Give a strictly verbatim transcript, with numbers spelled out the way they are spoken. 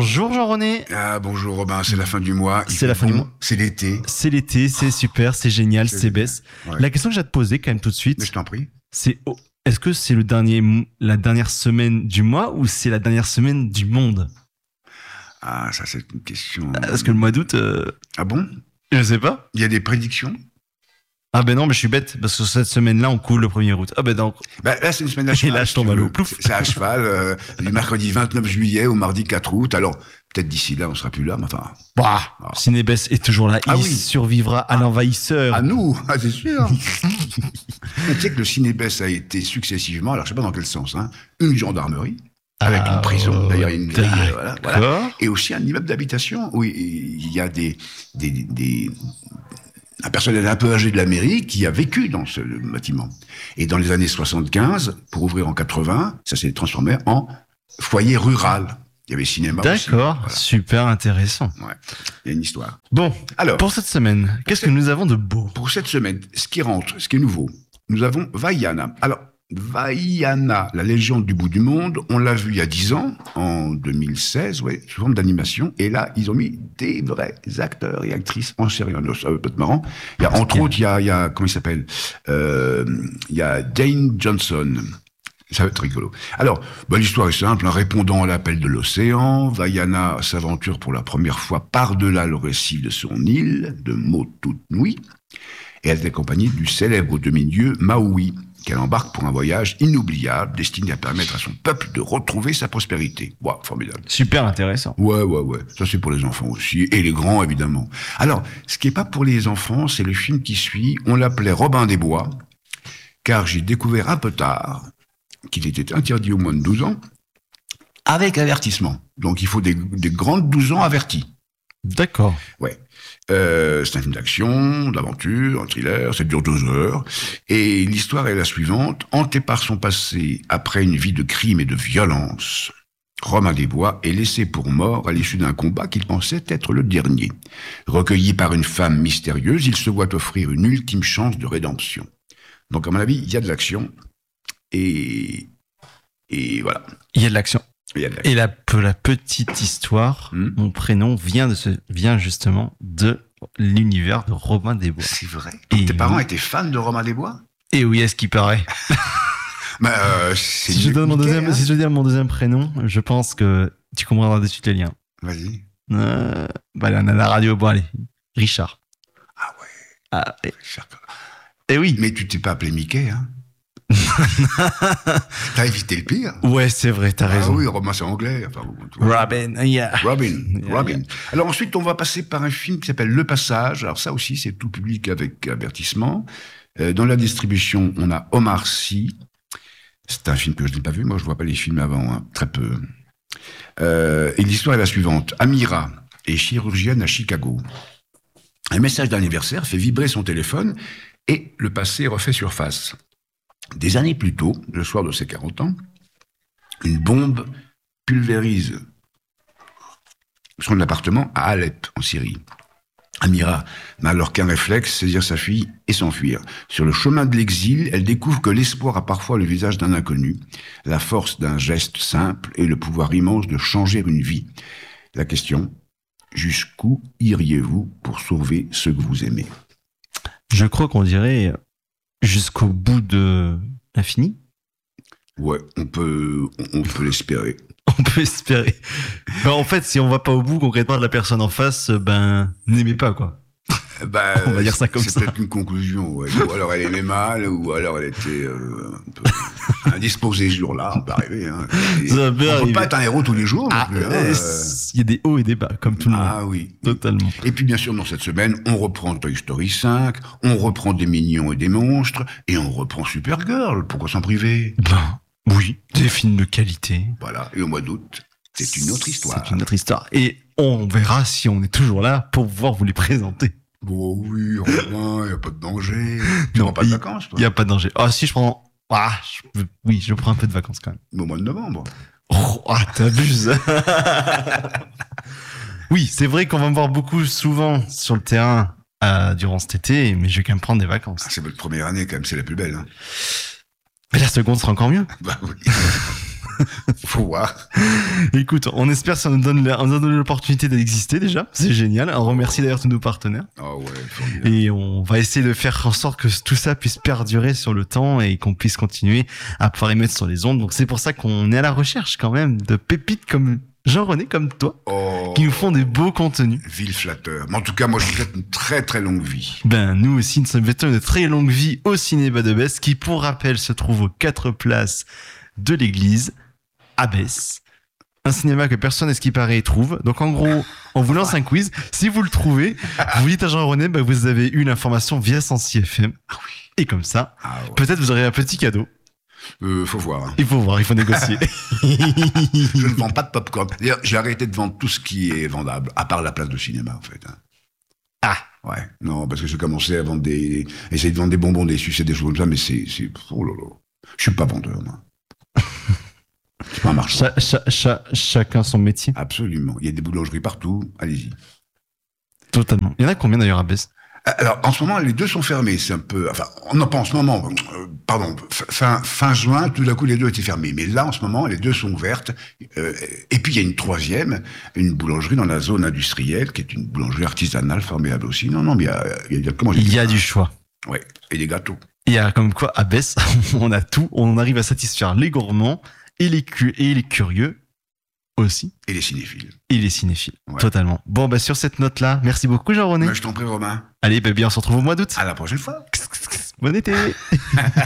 Bonjour Jean-René. Ah bonjour Robin, c'est la fin du mois. C'est la fin du mois. C'est l'été. C'est l'été, c'est super, c'est génial, C'est c'est best. Ouais. La question que j'ai à te poser quand même tout de suite, Mais je t'en prie. c'est oh, est-ce que c'est le dernier, mo- la dernière semaine du mois ou c'est la dernière semaine du monde? Ah, ça c'est une question. Parce que le mois d'août, euh, Ah bon? je sais pas. Il y a des prédictions? Ah ben non, mais je suis bête parce que cette semaine-là, on coule le premier août. Ah ben non. Bah, là, c'est une semaine à Et cheval. là, je si tombe tu à l'eau. veux. Plouf. C'est à cheval, euh, du mercredi vingt-neuf juillet au mardi quatre août. Alors, peut-être d'ici là, on sera plus là, mais enfin. Bah, Ah. Cinébès est toujours là. Ah Il oui. survivra à l'envahisseur. À nous, ah, c'est sûr. Mais tu sais que le Cinébès a été successivement, alors je sais pas dans quel sens, hein, une gendarmerie, avec Ah, une prison, d'ailleurs, une grille, euh, d'accord. voilà, voilà. Et aussi un immeuble d'habitation où il y a des, des, des, un personnel un peu âgé de la mairie qui a vécu dans ce bâtiment. Et dans les années soixante-quinze, pour ouvrir en quatre-vingts, ça s'est transformé en foyer rural. Il y avait cinéma aussi. D'accord, Voilà. super intéressant. Ouais. Il y a une histoire. Bon, Alors, pour cette semaine, qu'est-ce que nous avons de beau? pour cette semaine, ce qui rentre, ce qui est nouveau, nous avons Vaiana. Alors, Vaiana, la légende du bout du monde, on l'a vu il y a dix ans, en deux mille seize, ouais, sous forme d'animation. Et là, ils ont mis des vrais acteurs et actrices en série. Alors, ça peut être marrant. Il y a, entre autres, il y a, il y a, comment il s'appelle? Euh, il y a Dane Johnson. Ça va être rigolo. Alors, bah, l'histoire est simple. En répondant à l'appel de l'océan, Vaiana s'aventure pour la première fois par-delà le récif de son île, de Motunui, et elle est accompagnée du célèbre demi-dieu Maui, qu'elle embarque pour un voyage inoubliable, destiné à permettre à son peuple de retrouver sa prospérité. Waouh, formidable. Super intéressant. Ouais, ouais, ouais. Ça, c'est pour les enfants aussi, et les grands, évidemment. Alors, ce qui est pas pour les enfants, c'est le film qui suit. On l'appelait Robin des Bois, car j'ai découvert un peu tard qu'il était interdit aux moins de douze ans, avec avertissement. Donc, il faut des, des grandes douze ans avertis. D'accord. Ouais. Euh, c'est un film d'action, d'aventure, un thriller, ça dure deux heures. Et l'histoire est la suivante. Hanté par son passé, après une vie de crime et de violence, Romain Desbois est laissé pour mort à l'issue d'un combat qu'il pensait être le dernier. Recueilli par une femme mystérieuse, il se voit offrir une ultime chance de rédemption. Donc, à mon avis, il y a de l'action. Et, et voilà. Il y a de l'action. Il y a de l'action. Et la, pe- la petite histoire, Hmm. mon prénom vient de ce, vient justement de l'univers de Robin des Bois. C'est vrai. Et Donc, tes parents oui. étaient fans de Romain Desbois? Et oui, est-ce qu'il paraît? Bah, euh, c'est Si je mieux donne mon que deuxième, Mickey, hein. si je dis mon deuxième prénom, je pense que tu comprendras de suite les liens. Vas-y. Euh, bah, là, on a la radio. Bon, allez. Richard. Ah ouais. Ah, et, Cher- et oui. Mais tu t'es pas appelé Mickey, hein? T'as évité le pire. Ouais, c'est vrai, t'as Ah raison. oui, Romain, c'est anglais. Enfin, bon, tu vois. Robin, yeah. Robin, Yeah, Robin. Alors ensuite, on va passer par un film qui s'appelle Le Passage. Alors ça aussi, c'est tout public avec avertissement. Euh, dans la distribution, on a Omar Sy. C'est un film que je n'ai pas vu. Moi, je vois pas les films avant, hein, très peu. Euh, et l'histoire est la suivante. Amira est chirurgienne à Chicago. Un message d'anniversaire fait vibrer son téléphone et le passé refait surface. Des années plus tôt, le soir de ses quarante ans, une bombe pulvérise son appartement à Alep, en Syrie. Amira n'a alors qu'un réflexe, saisir sa fille et s'enfuir. Sur le chemin de l'exil, elle découvre que l'espoir a parfois le visage d'un inconnu, la force d'un geste simple et le pouvoir immense de changer une vie. La question, jusqu'où iriez-vous pour sauver ceux que vous aimez? Je crois qu'on dirait jusqu'au bout de l'infini. Ouais, on peut, on, on peut l'espérer. On peut espérer. Ben, en fait, si on va pas au bout concrètement de la personne en face, ben, n'aimez pas, quoi. Bah, On va dire ça comme c'est ça. peut-être une conclusion, ouais. Ou alors elle aimait mal, ou alors elle était euh, un peu indisposée ce jour-là, on peut arriver. Hein. Et Ça peut on peut arriver. pas être un héros tous les jours. non Ah, plus, hein, euh, euh. il y a des hauts et des bas, comme tout le monde. Ah oui. Totalement. Et puis bien sûr, dans cette semaine, on reprend Toy Story cinq, on reprend des mignons et des monstres, et on reprend Supergirl. Pourquoi s'en priver? Ben, oui, des films de qualité. Voilà. Et au mois d'août, c'est une autre histoire. C'est une autre histoire. Et on verra si on est toujours là pour pouvoir vous les présenter. Bon, oui, Robin, il n'y a pas de danger. Tu Non, prends pas de il- vacances, toi? Il n'y a pas de danger. Ah, si je prends. Ah, je- oui, je prends un peu de vacances quand même. Au mois de novembre. Oh, ah, t'abuses. Oui, c'est vrai qu'on va me voir beaucoup souvent sur le terrain euh, durant cet été, mais je vais quand même prendre des vacances. Ah, c'est votre première année, quand même, c'est la plus belle. Hein. Mais la seconde sera encore mieux. Bah oui. Faut voir. Écoute, on espère que ça nous donne, la- on nous donne l'opportunité d'exister déjà. C'est génial. On remercie d'ailleurs tous nos partenaires. Ah ouais, formidable. Et on va essayer de faire en sorte que tout ça puisse perdurer sur le temps et qu'on puisse continuer à pouvoir émettre sur les ondes. Donc c'est pour ça qu'on est à la recherche quand même de pépites comme Jean-René, comme toi, Oh, qui nous font des beaux contenus. vil flatteur. Mais en tout cas, moi, je vous souhaite une très très longue vie. Ben, nous aussi, nous souhaitons une très longue vie au Cinéma de Besse, qui, pour rappel, se trouve aux quatre places de l'église, à Besse. Un cinéma que personne, à ce qui paraît, trouve. Donc, en gros, on vous lance un quiz. Si vous le trouvez, vous dites à Jean-René, ben, vous avez eu l'information via Sensi F M. Ah oui. Et comme ça, Ah ouais. peut-être vous aurez un petit cadeau. Euh, faut voir. hein. Il faut voir, il faut négocier. Je ne vends pas de popcorn. D'ailleurs, j'ai arrêté de vendre tout ce qui est vendable, à part la place de cinéma, en fait. hein. Ah, Ouais. Non, parce que j'ai commencé à vendre des, essayer de vendre des bonbons, des sucettes, des choses comme ça, mais c'est, c'est, oh là là. Je suis pas vendeur, moi. Je suis pas un marchand. cha- cha- cha- chacun son métier. Absolument. Il y a des boulangeries partout. Allez-y. Totalement. Il y en a combien d'ailleurs à Besse? Alors, en ce moment, les deux sont fermés. C'est un peu, enfin, non, pas en ce moment. euh, pardon, fin, fin juin, tout d'un coup, les deux étaient fermés. Mais là, en ce moment, les deux sont ouvertes. Euh, et puis, il y a une troisième, une boulangerie dans la zone industrielle, qui est une boulangerie artisanale formidable aussi. Non, non, mais il y a, il y a comment j'ai Il dit y a ça du choix. Ouais. Et des gâteaux. Il y a comme quoi, à Besse, on a tout. On arrive à satisfaire les gourmands et les, cu- et les curieux aussi. Et les cinéphiles. Et les cinéphiles. Ouais. Totalement. Bon, bah, sur cette note-là, merci beaucoup, Jean-René. Ouais, je t'en prie, Romain. Allez, bah, bien, on se retrouve au mois d'août. À la prochaine fois. Bon été.